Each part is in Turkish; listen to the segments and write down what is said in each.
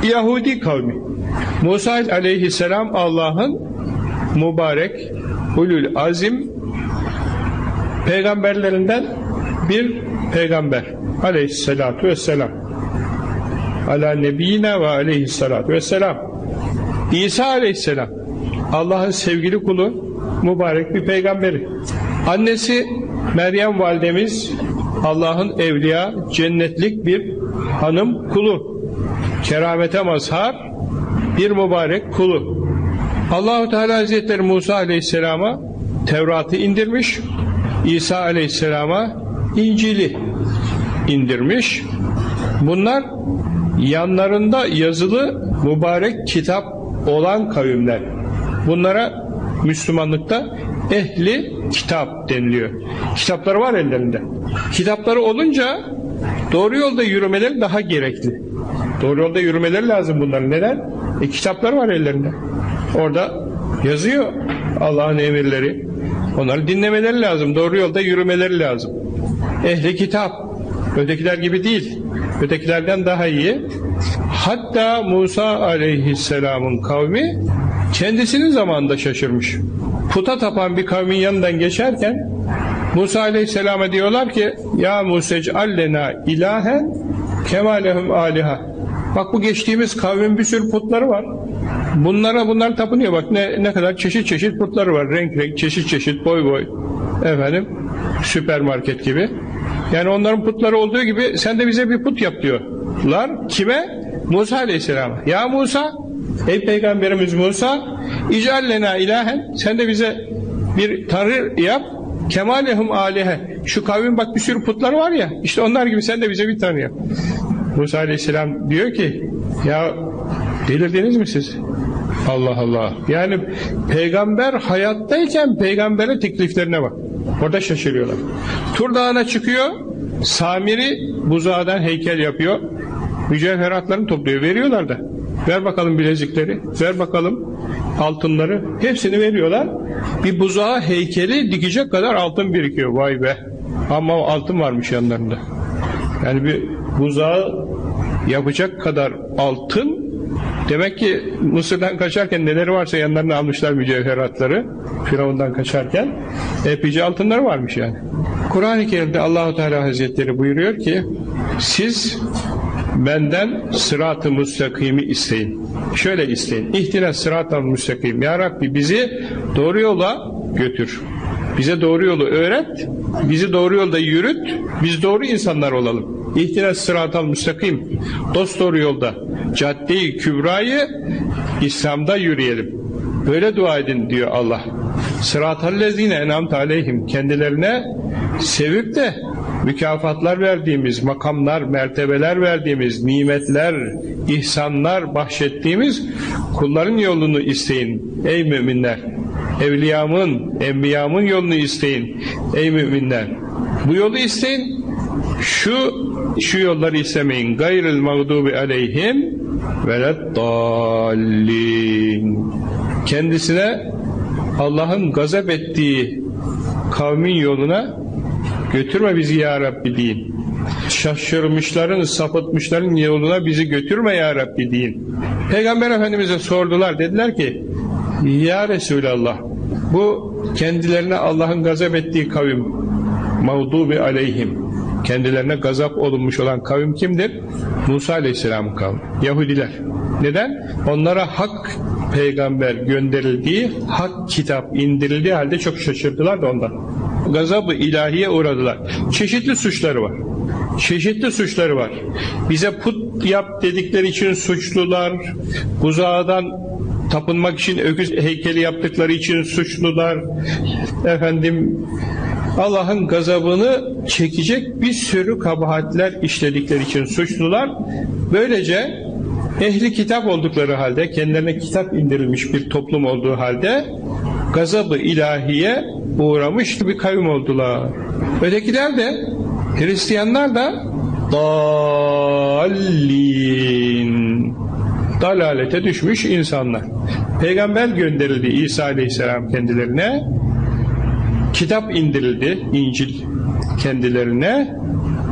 Yahudi kavmi. Musa aleyhisselam Allah'ın mübarek, ulul azim peygamberlerinden bir peygamber aleyhissalatu vesselam. Ala nebiyina ve aleyhissalatu vesselam. İsa aleyhisselam Allah'ın sevgili kulu, mübarek bir peygamberi. Annesi Meryem validemiz Allah'ın evliya, cennetlik bir hanım kulu. Keramete mazhar bir mübarek kulu. Allah-u Teala Hazretleri Musa aleyhisselama Tevrat'ı indirmiş, İsa aleyhisselama İncil'i indirmiş. Bunlar yanlarında yazılı mübarek kitap olan kavimler. Bunlara Müslümanlıkta ehli kitap deniliyor. Kitapları var ellerinde. Kitapları olunca doğru yolda yürümeleri daha gerekli. Doğru yolda yürümeleri lazım bunların. Neden? Kitapları var ellerinde. Orada yazıyor Allah'ın emirleri. Onları dinlemeleri lazım. Doğru yolda yürümeleri lazım. Ehli kitap. Ötekiler gibi değil. Ötekilerden daha iyi. Hatta Musa aleyhisselamın kavmi kendisinin zamanında şaşırmış. Puta tapan bir kavmin yanından geçerken Musa aleyhisselama diyorlar ki ya Musec'allena ilahen kemalehum aliha. Bak bu geçtiğimiz kavmin bir sürü putları var. Bunlar tapınıyor. Bak ne kadar çeşit çeşit putları var. Renk renk, çeşit çeşit, boy boy. Efendim, süpermarket gibi. Yani onların putları olduğu gibi sen de bize bir put yap diyorlar. Kime? Musa aleyhisselama. Ya Musa, ey peygamberimiz Musa, icallena ilahen, sen de bize bir tanrı yap. Kemalehum alihe. Şu kavmin bak bir sürü putları var ya, işte onlar gibi sen de bize bir tanrı yap. Musa aleyhisselam diyor ki ya delirdiniz mi siz? Allah Allah. Yani peygamber hayattayken peygambere tekliflerine bak. Orada şaşırıyorlar. Tur Dağı'na çıkıyor. Samiri buzağdan heykel yapıyor. Mücevheratlarını topluyor. Veriyorlar da. Ver bakalım bilezikleri. Ver bakalım altınları. Hepsini veriyorlar. Bir buzağa heykeli dikecek kadar altın birikiyor. Vay be. Ama altın varmış yanlarında. Yani bir buzağı yapacak kadar altın. Demek ki Mısır'dan kaçarken neleri varsa yanlarına almışlar mücevheratları. Firavundan kaçarken epeyce altınları varmış yani. Kur'an-ı Kerim'de Allah-u Teala Hazretleri buyuruyor ki siz benden sırat-ı müstakimi isteyin. Şöyle isteyin. İhtine sırat-ı müstakim. Ya Rabbi bizi doğru yola götür. Bize doğru yolu öğret. Bizi doğru yolda yürüt. Biz doğru insanlar olalım. İhtine sırat-ı müstakim. Dosdoğru yolda. Cadde-i Kübra'yı İslam'da yürüyelim. Böyle dua edin diyor Allah. Sırat-ellezine en'amte aleyhim. Kendilerine sevip de mükafatlar verdiğimiz, makamlar, mertebeler verdiğimiz, nimetler, ihsanlar bahşettiğimiz kulların yolunu isteyin ey müminler. Evliyamın, enbiyamın yolunu isteyin ey müminler. Bu yolu isteyin. Şu yolları istemeyin. Gayril mağdubi aleyhim veleddallin. Kendisine Allah'ın gazap ettiği kavmin yoluna götürme bizi ya Rabbi deyin. Şaşırmışların, sapıtmışların yoluna bizi götürme ya Rabbi deyin. Peygamber Efendimiz'e sordular. Dediler ki ya Resulallah bu kendilerine Allah'ın gazap ettiği kavim mağdubi aleyhim. Kendilerine gazap olunmuş olan kavim kimdir? Musa Aleyhisselam'ın kavmi. Yahudiler. Neden? Onlara hak peygamber gönderildiği, hak kitap indirildiği halde çok şaşırdılar da ondan. Gazab-ı ilahiye uğradılar. Çeşitli suçları var. Çeşitli suçları var. Bize put yap dedikleri için suçlular. Buzağdan tapınmak için öküz heykeli yaptıkları için suçlular. Efendim Allah'ın gazabını çekecek bir sürü kabahatler işledikleri için suçlular. Böylece ehli kitap oldukları halde, kendilerine kitap indirilmiş bir toplum olduğu halde gazab-ı ilahiye uğramış bir kavim oldular. Ötekiler de, Hristiyanlar da dallin, dalalete düşmüş insanlar. Peygamber gönderildi İsa Aleyhisselam kendilerine. Kitap indirildi, İncil kendilerine.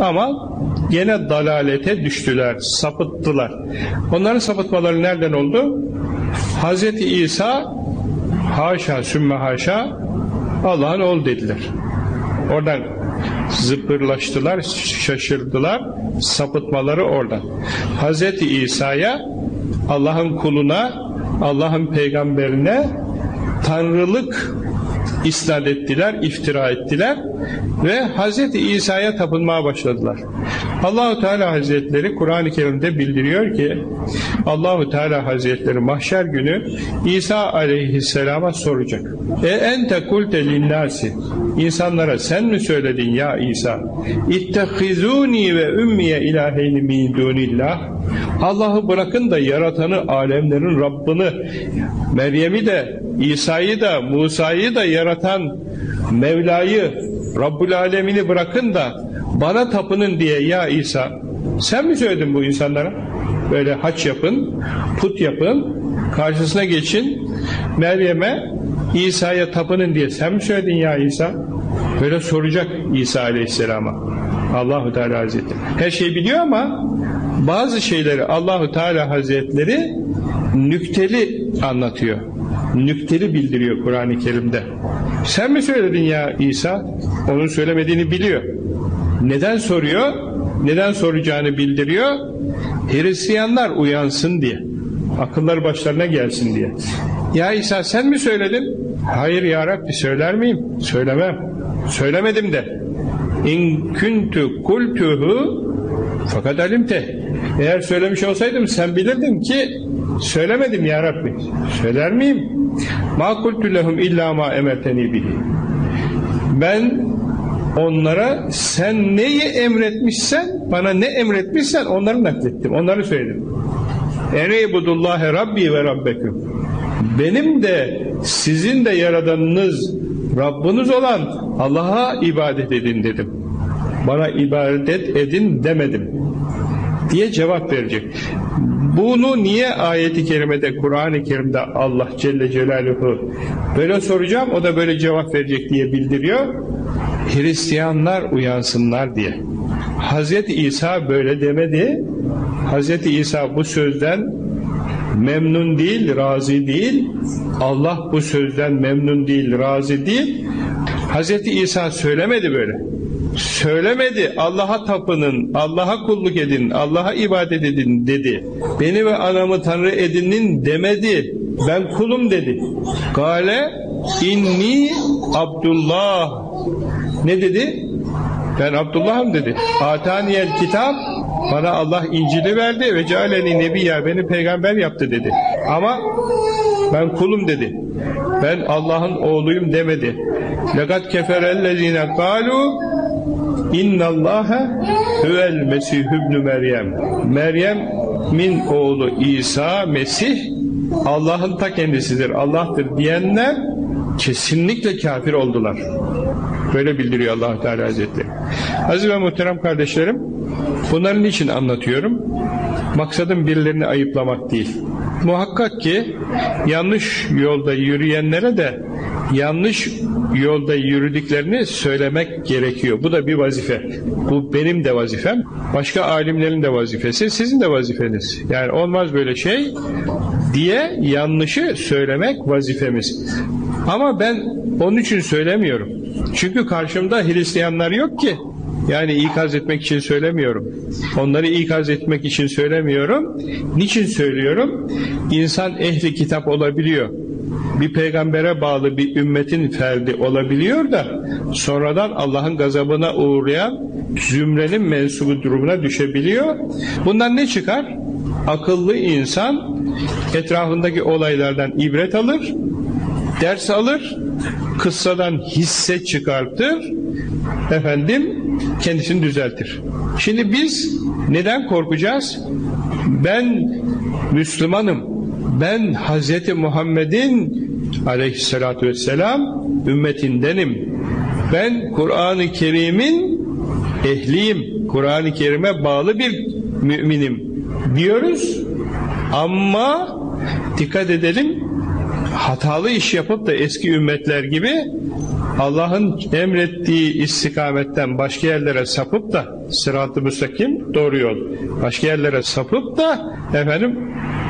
Ama gene dalalete düştüler, sapıttılar. Onların sapıtmaları nereden oldu? Hazreti İsa haşa sümme haşa Allah'ın oğlu dediler. Oradan zıpırlaştılar, şaşırdılar, sapıtmaları oradan. Hazreti İsa'ya, Allah'ın kuluna, Allah'ın peygamberine tanrılık isnat ettiler, iftira ettiler ve Hazreti İsa'ya tapınmaya başladılar. Allah-u Teala Hazretleri Kur'an-ı Kerim'de bildiriyor ki Allah-u Teala Hazretleri mahşer günü İsa aleyhisselama soracak. Ente kulte linnâsi, insanlara sen mi söyledin ya İsa? İttehizûni ve ümmiye ilâheyni min dûnillah, Allah'ı bırakın da yaratanı, alemlerin Rabbini, Meryem'i de, İsa'yı da, Musa'yı da yaratan Mevla'yı, Rabbul Alemini bırakın da bana tapının diye ya İsa, sen mi söyledin bu insanlara? Böyle haç yapın, put yapın, karşısına geçin, Meryem'e, İsa'ya tapının diye sen mi söyledin ya İsa? Böyle soracak İsa Aleyhisselam'a Allah-u Teala Hazretleri. Her şeyi biliyor ama bazı şeyleri Allah-u Teala Hazretleri nükteli anlatıyor. Nükteli bildiriyor Kur'an-ı Kerim'de. Sen mi söyledin ya İsa? Onun söylemediğini biliyor. Neden soruyor? Neden soracağını bildiriyor. Hristiyanlar uyansın diye. Akılları başlarına gelsin diye. Ya İsa sen mi söyledin? Hayır ya Rabbi, söyler miyim? Söylemem. Söylemedim de. İn kuntu kultuhu fakat alimte. Eğer söylemiş olsaydım sen bilirdin ki söylemedim ya Rabbi. Söyler miyim? Ma kultu lehum illa ma emerteni bihi. Ben onlara sen neyi emretmişsen, bana ne emretmişsen onları naklettim, onları söyledim. Enebudullahi Rabbi ve Rabbeküm. Benim de sizin de yaradanınız, Rabbiniz olan Allah'a ibadet edin dedim. Bana ibadet edin demedim diye cevap verecek. Bunu niye ayeti kerimede, Kur'an-ı Kerim'de Allah Celle Celaluhu böyle soracağım, o da böyle cevap verecek diye bildiriyor? Hristiyanlar uyansınlar diye. Hazreti İsa böyle demedi. Hazreti İsa bu sözden memnun değil, razı değil. Allah bu sözden memnun değil, razı değil. Hazreti İsa söylemedi böyle. Söylemedi, Allah'a tapının, Allah'a kulluk edin, Allah'a ibadet edin dedi. Beni ve anamı Tanrı edinin demedi. Ben kulum dedi. Gale inni Abdullah. Ne dedi? Ben Abdullah'ım dedi. Ataniyel kitap, bana Allah İncil'i verdi ve cealeni nebiyya, beni peygamber yaptı dedi. Ama ben kulum dedi. Ben Allah'ın oğluyum demedi. Lekat keferellezine kalu innallâhe huvel mesihübnü Meryem. Meryem'in oğlu İsa, Mesih Allah'ın ta kendisidir, Allah'tır diyenler kesinlikle kafir oldular. Böyle bildiriyor Allah Teala Hazretleri. Aziz ve muhterem kardeşlerim, bunların için anlatıyorum. Maksadım birilerini ayıplamak değil. Muhakkak ki yanlış yolda yürüyenlere de yanlış yolda yürüdüklerini söylemek gerekiyor. Bu da bir vazife. Bu benim de vazifem. Başka alimlerin de vazifesi, sizin de vazifeniz. Yani olmaz böyle şey diye yanlışı söylemek vazifemiz. Ama ben onun için söylemiyorum. Çünkü karşımda Hristiyanlar yok ki. Yani ikaz etmek için söylemiyorum. Onları ikaz etmek için söylemiyorum. Niçin söylüyorum? İnsan ehli kitap olabiliyor. Bir peygambere bağlı bir ümmetin ferdi olabiliyor da sonradan Allah'ın gazabına uğrayan zümrenin mensubu durumuna düşebiliyor. Bundan ne çıkar? Akıllı insan etrafındaki olaylardan ibret alır, ders alır, kıssadan hisse çıkartır, kendisini düzeltir. Şimdi biz neden korkacağız? Ben Müslümanım, ben Hz. Muhammed'in aleyhissalatü vesselam ümmetindenim, ben Kur'an-ı Kerim'in ehliyim, Kur'an-ı Kerim'e bağlı bir müminim diyoruz ama dikkat edelim, hatalı iş yapıp da eski ümmetler gibi Allah'ın emrettiği istikametten başka yerlere sapıp da sırat-ı müstakim doğru yol. Başka yerlere sapıp da efendim